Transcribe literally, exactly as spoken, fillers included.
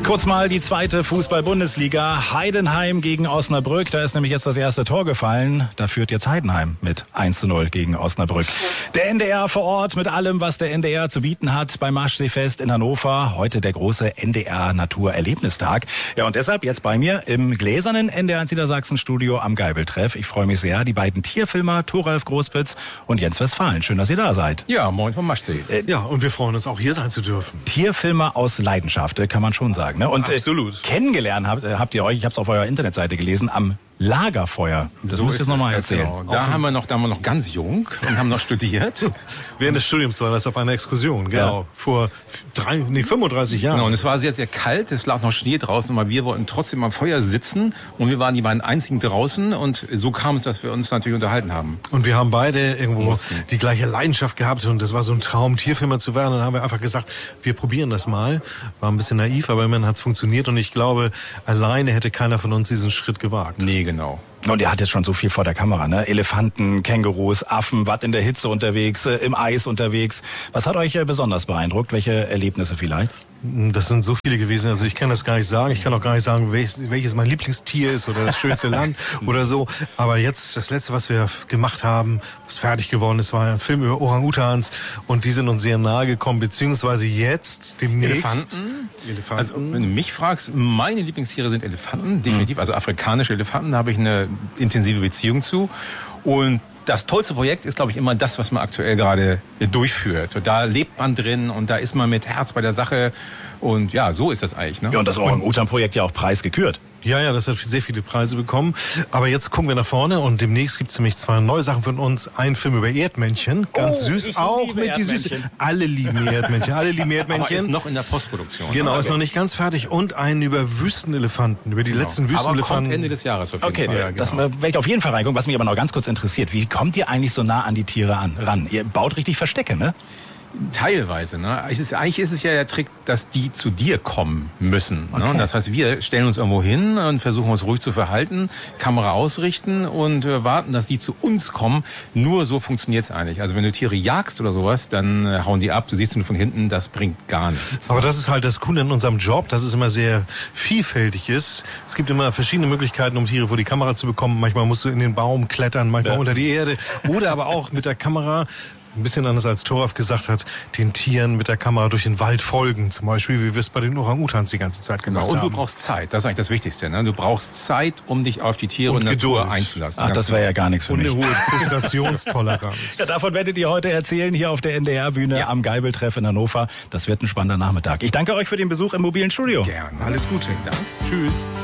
Kurz mal die zweite Fußball-Bundesliga. Heidenheim gegen Osnabrück. Da ist nämlich jetzt das erste Tor gefallen. Da führt jetzt Heidenheim mit eins zu null gegen Osnabrück. Der N D R vor Ort mit allem, was der N D R zu bieten hat beim Marschseefest in Hannover. Heute der große N D R Naturerlebnistag. Ja, und deshalb jetzt bei mir im gläsernen N D R eins Niedersachsen Studio am Geibeltreff. Ich freue mich sehr. Die beiden Tierfilmer Thoralf Großpitz und Jens Westphalen. Schön, dass ihr da seid. Ja, moin vom Maschsee. Äh, ja, und wir freuen uns auch hier sein zu dürfen. Tierfilmer aus Leidenschaft, kann man schon sagen. Ne? Und Absolut. Äh, kennengelernt habt, habt ihr euch, ich habe es auf eurer Internetseite gelesen, am Lagerfeuer. Das so müsst ihr jetzt nochmal erzählen. Genau. Da haben wir noch, da haben wir noch ganz jung und haben noch studiert. Während des Studiums war das auf einer Exkursion, genau. Ja. Vor drei, nee, fünfunddreißig Jahren. Genau, und es war sehr, sehr kalt, es lag noch Schnee draußen, aber wir wollten trotzdem am Feuer sitzen und wir waren die beiden einzigen draußen und so kam es, dass wir uns natürlich unterhalten haben. Und wir haben beide irgendwo Mussten. die gleiche Leidenschaft gehabt und das war so ein Traum, Tierfilmer zu werden. Und dann haben wir einfach gesagt, wir probieren das mal. War ein bisschen naiv, aber immerhin hat es funktioniert und ich glaube, alleine hätte keiner von uns diesen Schritt gewagt. Nee, genau. Und ihr hattet schon so viel vor der Kamera, ne? Elefanten, Kängurus, Affen, wart in der Hitze unterwegs, äh, im Eis unterwegs. Was hat euch äh, besonders beeindruckt? Welche Erlebnisse vielleicht? Das sind so viele gewesen, also ich kann das gar nicht sagen. Ich kann auch gar nicht sagen, welches, welches mein Lieblingstier ist oder das schönste Land oder so. Aber jetzt, das Letzte, was wir gemacht haben, was fertig geworden ist, war ein Film über Orang-Utans und die sind uns sehr nahe gekommen, beziehungsweise jetzt demnächst. Elefanten? Elefanten. Also, wenn du mich fragst, meine Lieblingstiere sind Elefanten, definitiv. Also afrikanische Elefanten, da habe ich eine intensive Beziehung zu. Und das tollste Projekt ist, glaube ich, immer das, was man aktuell gerade durchführt. Und da lebt man drin und da ist man mit Herz bei der Sache. Und ja, so ist das eigentlich. Ne? Ja, und das Orang-Utan-Projekt ja auch preisgekürt. Ja, ja, das hat sehr viele Preise bekommen. Aber jetzt gucken wir nach vorne und demnächst gibt's nämlich zwei neue Sachen von uns. Ein Film über Erdmännchen, ganz oh, süß, auch mit die Süße. Alle lieben Erdmännchen, alle lieben Erdmännchen. Aber ist noch in der Postproduktion. Genau, okay. Ist noch nicht ganz fertig. Und einen über Wüstenelefanten, über die genau. letzten Wüstenelefanten. Aber kommt Ende des Jahres auf jeden okay, Fall. Okay, ja, genau. das werde ich auf jeden Fall reingucken. Was mich aber noch ganz kurz interessiert, wie kommt ihr eigentlich so nah an die Tiere an, ran? Ihr baut richtig Verstecke, ne? Teilweise. Ne? Es ist, eigentlich ist es ja der Trick, dass die zu dir kommen müssen. Okay. Ne? Das heißt, wir stellen uns irgendwo hin und versuchen uns ruhig zu verhalten, Kamera ausrichten und äh, warten, dass die zu uns kommen. Nur so funktioniert es eigentlich. Also wenn du Tiere jagst oder sowas, dann äh, hauen die ab. Du siehst nur von hinten, das bringt gar nichts. Aber das ist halt das Coole in unserem Job, dass es immer sehr vielfältig ist. Es gibt immer verschiedene Möglichkeiten, um Tiere vor die Kamera zu bekommen. Manchmal musst du in den Baum klettern, manchmal ja. unter die Erde. Oder aber auch mit der Kamera, ein bisschen anders als Thoralf gesagt hat, den Tieren mit der Kamera durch den Wald folgen. Zum Beispiel, wie wir es bei den Orang-Utans die ganze Zeit gemacht genau. Und haben. Und du brauchst Zeit, das ist eigentlich das Wichtigste. Ne? Du brauchst Zeit, um dich auf die Tiere und, und Natur einzulassen. Ach, das wäre ja gar nichts für und mich. Und eine hohe Frustrationstoleranz. Ja, davon werdet ihr heute erzählen, hier auf der N D R-Bühne ja. am Geibeltreff in Hannover. Das wird ein spannender Nachmittag. Ich danke euch für den Besuch im mobilen Studio. Gerne. Alles Gute. Dank. Tschüss.